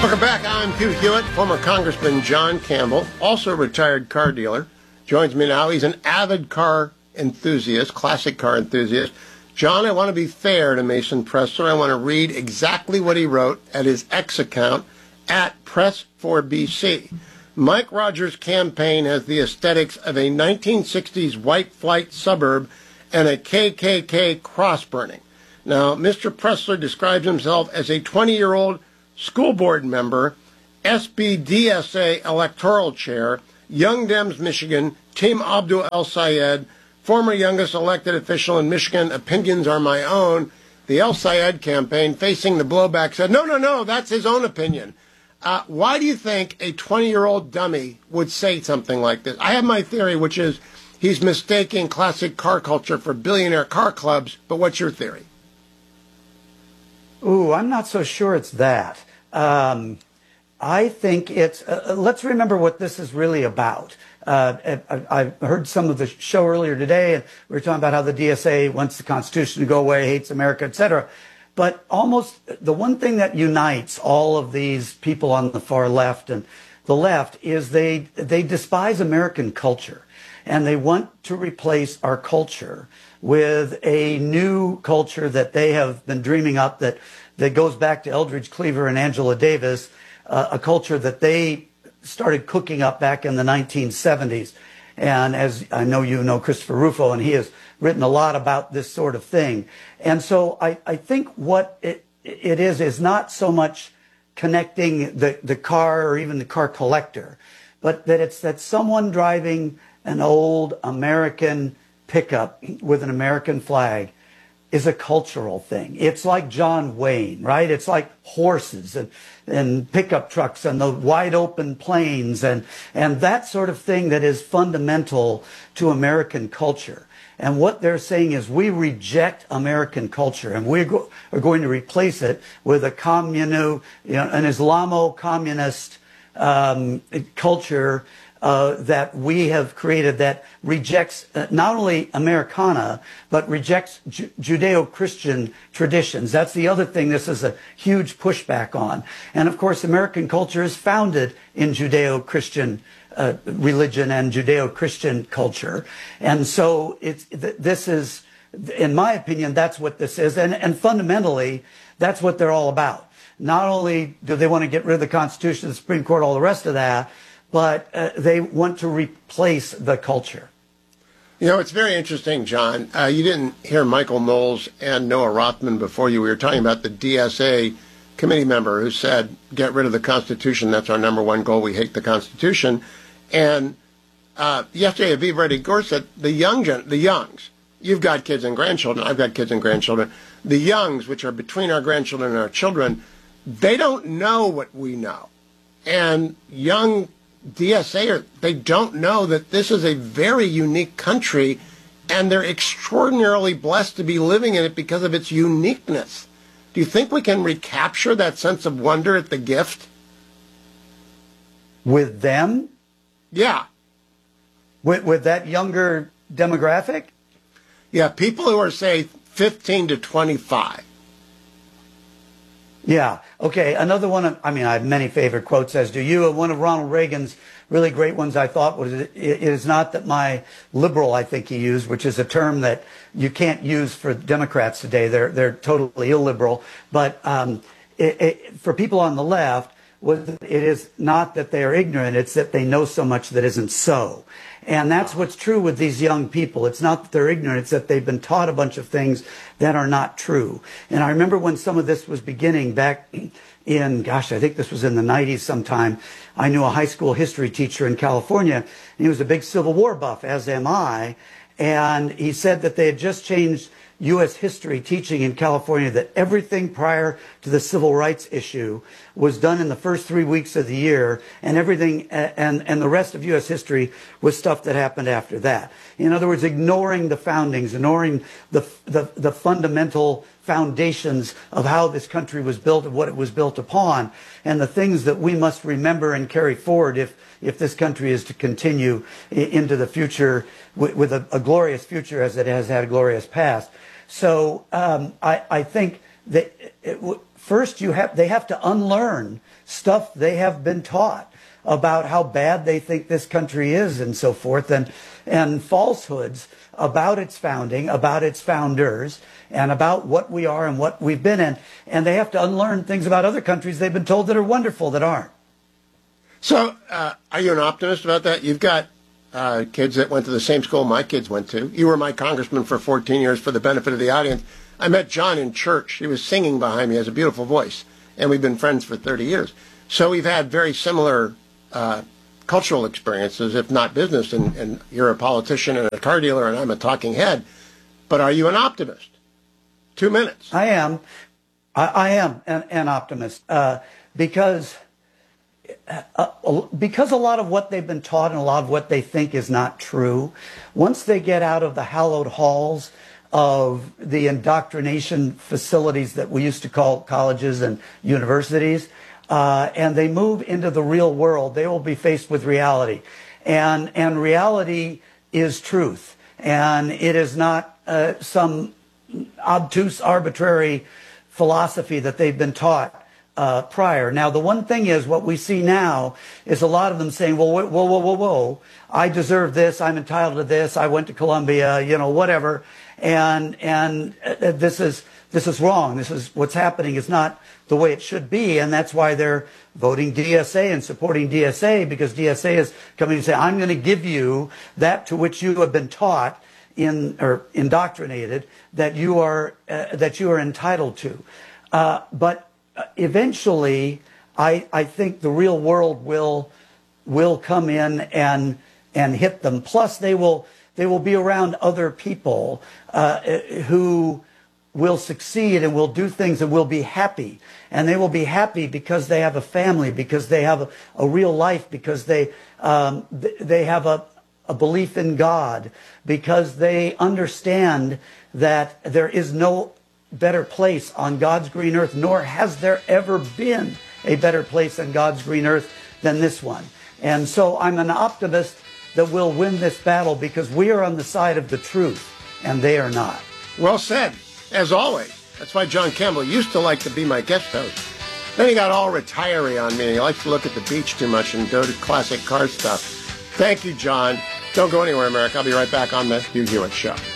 Welcome back. I'm Hugh Hewitt. Former Congressman John Campbell, also a retired car dealer, joins me now. He's an avid car enthusiast, classic car enthusiast. John, I want to be fair to Mason Pressler. I want to read exactly what he wrote at his X account at Press4BC. Mike Rogers' campaign has the aesthetics of a 1960s white flight suburb and a KKK cross burning. Now, Mr. Pressler describes himself as a 20-year-old school board member, SBDSA electoral chair, Young Dems Michigan, Team Abdul El Sayed, former youngest elected official in Michigan. Opinions are my own. The El Sayed campaign, facing the blowback, said, no, that's his own opinion. Why do you think a 20-year-old dummy would say something like this? I have my theory, which is he's mistaking classic car culture for billionaire car clubs, but what's your theory? Ooh, I'm not so sure it's that. I think it's, let's remember what this is really about. I heard some of the show earlier today, and we were talking about how the DSA wants the Constitution to go away, hates America, etc. But almost the one thing that unites all of these people on the far left and the left is they despise American culture, and they want to replace our culture with a new culture that they have been dreaming up that goes back to Eldridge Cleaver and Angela Davis, a culture that they started cooking up back in the 1970s. And as I know, you know Christopher Rufo, and he has written a lot about this sort of thing. And so I think what it is not so much connecting the car or even the car collector, but that it's that someone driving an old American pickup with an American flag is a cultural thing. It's like John Wayne, right? It's like horses and pickup trucks and the wide open plains and that sort of thing that is fundamental to American culture. And what they're saying is we reject American culture and we are going to replace it with an Islamo-communist culture that we have created that rejects not only Americana, but rejects Judeo-Christian traditions. That's the other thing this is a huge pushback on. And of course, American culture is founded in Judeo-Christian religion and Judeo-Christian culture. And so this is, in my opinion, that's what this is. And fundamentally, that's what they're all about. Not only do they want to get rid of the Constitution, the Supreme Court, all the rest of that, but they want to replace the culture. You know, it's very interesting, John. You didn't hear Michael Knowles and Noah Rothman before you. We were talking about the DSA committee member who said, get rid of the Constitution. That's our number one goal. We hate the Constitution. And yesterday, Aviv Reddy Gore said, the youngs, you've got kids and grandchildren, I've got kids and grandchildren, the youngs, which are between our grandchildren and our children, they don't know what we know. And young DSA, they don't know that this is a very unique country, and they're extraordinarily blessed to be living in it because of its uniqueness. Do you think we can recapture that sense of wonder at the gift? With them? Yeah. With that younger demographic? Yeah, people who are, say, 15 to 25. Yeah. Okay. Another one. I have many favorite quotes, as do you. One of Ronald Reagan's really great ones I thought was, it is not that my liberal, I think he used, which is a term that you can't use for Democrats today. They're totally illiberal. But for people on the left, it is not that they are ignorant. It's that they know so much that isn't so. And that's what's true with these young people. It's not that they're ignorant. It's that they've been taught a bunch of things that are not true. And I remember when some of this was beginning back in, I think this was in the 90s sometime. I knew a high school history teacher in California, and he was a big Civil War buff, as am I. And he said that they had just changed U.S. history teaching in California, that everything prior to the civil rights issue was done in the first 3 weeks of the year, and everything and the rest of U.S. history was stuff that happened after that. In other words, ignoring the foundings, ignoring the fundamental foundations of how this country was built and what it was built upon, and the things that we must remember and carry forward if this country is to continue into the future with a glorious future as it has had a glorious past. So I think first they have to unlearn stuff they have been taught about how bad they think this country is and so forth, and falsehoods about its founding, about its founders, and about what we are and what we've been in. And they have to unlearn things about other countries they've been told that are wonderful that aren't. So, are you an optimist about that? You've got kids that went to the same school my kids went to. You were my congressman for 14 years. For the benefit of the audience, I met John in church. He was singing behind me. He has a beautiful voice. And we've been friends for 30 years. So we've had very similar cultural experiences, if not business. And you're a politician and a car dealer, and I'm a talking head. But are you an optimist? 2 minutes. I am. I am an optimist because a lot of what they've been taught and a lot of what they think is not true, once they get out of the hallowed halls of the indoctrination facilities that we used to call colleges and universities, and they move into the real world, they will be faced with reality. And reality is truth. And it is not some obtuse, arbitrary philosophy that they've been taught prior. Now, the one thing is, what we see now is a lot of them saying, well, whoa, I deserve this, I'm entitled to this, I went to Columbia, whatever, and this is wrong. This is what's happening is not the way it should be, and that's why they're voting DSA and supporting DSA, because DSA is coming to say, I'm going to give you that to which you have been taught or indoctrinated that you are entitled to. But eventually, I think the real world will come in and hit them. Plus, they will be around other people who will succeed and will do things and will be happy. And they will be happy because they have a family, because they have a real life, because they have a belief in God, because they understand that there is no better place on God's green earth, nor has there ever been a better place on God's green earth than this one. And so I'm an optimist that we'll win this battle because we are on the side of the truth and they are not. Well said, as always. That's why John Campbell used to like to be my guest host. Then he got all retiree on me. He likes to look at the beach too much and go to classic car stuff. Thank you, John. Don't go anywhere, America. I'll be right back on the Hugh Hewitt Show.